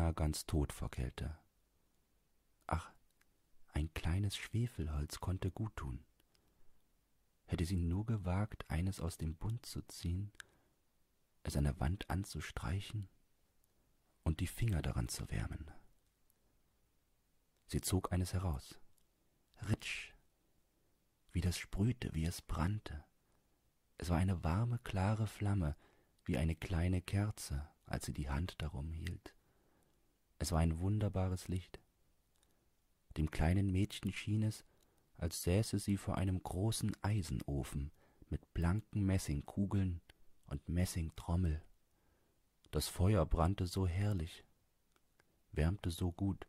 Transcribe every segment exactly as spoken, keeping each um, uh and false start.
beinahe ganz tot vor Kälte. Ach, ein kleines Schwefelholz konnte gut tun. Hätte sie nur gewagt, eines aus dem Bund zu ziehen, es an der Wand anzustreichen und die Finger daran zu wärmen. Sie zog eines heraus. Ritsch, wie das sprühte, wie es brannte. Es war eine warme, klare Flamme, wie eine kleine Kerze, als sie die Hand darum hielt. Es war ein wunderbares Licht. Dem kleinen Mädchen schien es, als säße sie vor einem großen Eisenofen mit blanken Messingkugeln und Messingtrommel. Das Feuer brannte so herrlich, wärmte so gut.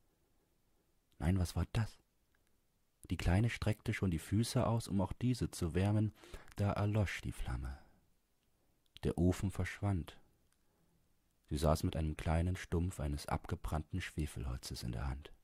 Nein, was war das? Die Kleine streckte schon die Füße aus, um auch diese zu wärmen, da erlosch die Flamme. Der Ofen verschwand. Sie saß mit einem kleinen Stumpf eines abgebrannten Schwefelholzes in der Hand.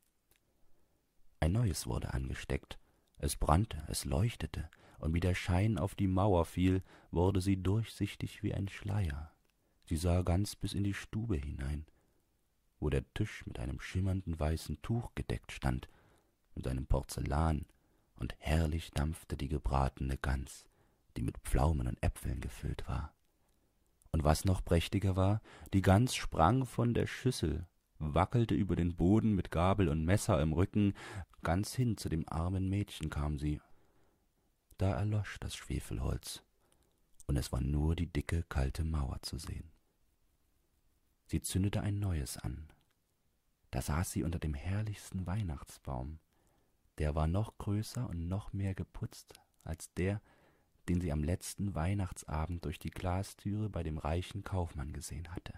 Ein neues wurde angesteckt. Es brannte, es leuchtete, und wie der Schein auf die Mauer fiel, wurde sie durchsichtig wie ein Schleier. Sie sah ganz bis in die Stube hinein, wo der Tisch mit einem schimmernden weißen Tuch gedeckt stand, mit seinem Porzellan, und herrlich dampfte die gebratene Gans, die mit Pflaumen und Äpfeln gefüllt war. Und was noch prächtiger war, die Gans sprang von der Schüssel, wackelte über den Boden mit Gabel und Messer im Rücken, ganz hin zu dem armen Mädchen kam sie. Da erlosch das Schwefelholz, und es war nur die dicke, kalte Mauer zu sehen. Sie zündete ein neues an. Da saß sie unter dem herrlichsten Weihnachtsbaum. Der war noch größer und noch mehr geputzt als der, den sie am letzten Weihnachtsabend durch die Glastüre bei dem reichen Kaufmann gesehen hatte.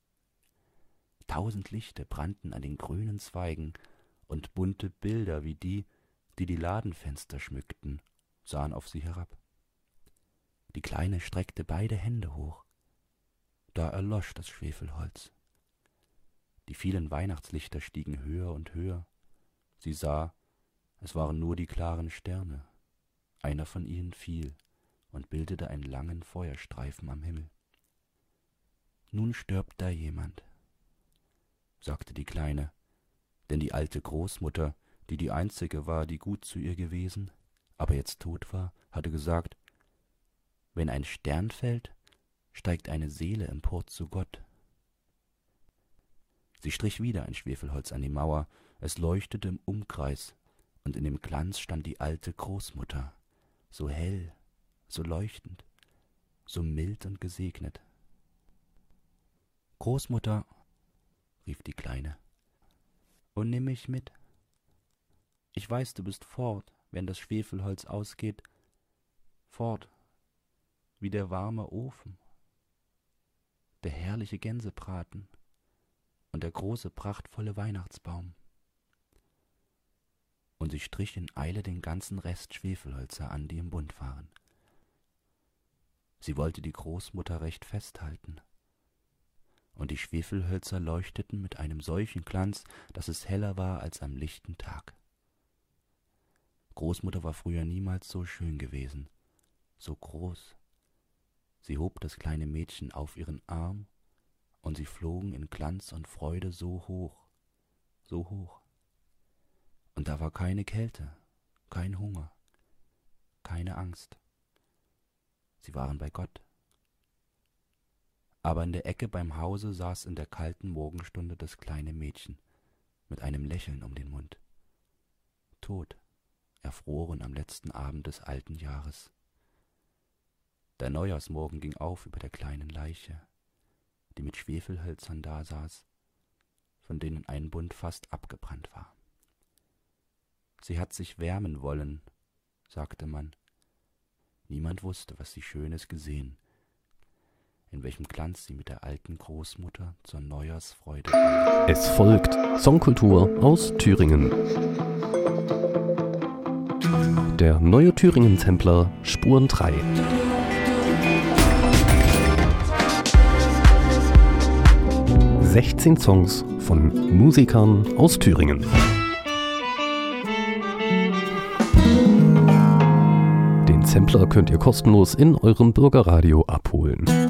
Tausend Lichter brannten an den grünen Zweigen, und bunte Bilder wie die, die die Ladenfenster schmückten, sahen auf sie herab. Die Kleine streckte beide Hände hoch. Da erlosch das Schwefelholz. Die vielen Weihnachtslichter stiegen höher und höher. Sie sah, es waren nur die klaren Sterne. Einer von ihnen fiel und bildete einen langen Feuerstreifen am Himmel. »Nun stirbt da jemand«, sagte die Kleine, denn die alte Großmutter, die die einzige war, die gut zu ihr gewesen, aber jetzt tot war, hatte gesagt, wenn ein Stern fällt, steigt eine Seele empor zu Gott. Sie strich wieder ein Schwefelholz an die Mauer, es leuchtete im Umkreis, und in dem Glanz stand die alte Großmutter, so hell, so leuchtend, so mild und gesegnet. »Großmutter«, rief die Kleine, »und nimm mich mit. Ich weiß, du bist fort, wenn das Schwefelholz ausgeht, fort, wie der warme Ofen, der herrliche Gänsebraten und der große, prachtvolle Weihnachtsbaum.« Und sie strich in Eile den ganzen Rest Schwefelhölzer an, die im Bund waren. Sie wollte die Großmutter recht festhalten, und die Schwefelhölzer leuchteten mit einem solchen Glanz, dass es heller war als am lichten Tag. Großmutter war früher niemals so schön gewesen, so groß. Sie hob das kleine Mädchen auf ihren Arm, und sie flogen in Glanz und Freude so hoch, so hoch. Und da war keine Kälte, kein Hunger, keine Angst. Sie waren bei Gott. Aber in der Ecke beim Hause saß in der kalten Morgenstunde das kleine Mädchen mit einem Lächeln um den Mund. Tot, erfroren am letzten Abend des alten Jahres. Der Neujahrsmorgen ging auf über der kleinen Leiche, die mit Schwefelhölzern dasaß, von denen ein Bund fast abgebrannt war. Sie hat sich wärmen wollen, sagte man. Niemand wusste, was sie Schönes gesehen, in welchem Glanz sie mit der alten Großmutter zur Neujahrsfreude war. Es folgt Songkultur aus Thüringen. Der neue Thüringen-Sampler Spuren drei. sechzehn Songs von Musikern aus Thüringen. Den Sampler könnt ihr kostenlos in eurem Bürgerradio abholen.